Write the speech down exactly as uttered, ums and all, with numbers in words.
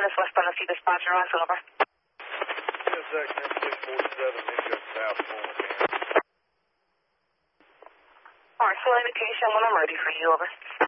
minutes west on the sea dispatcher on over. Yes, Zach, ten six forty-seven, maybe just south of home again. Alright, full indication when I'm ready for you, over.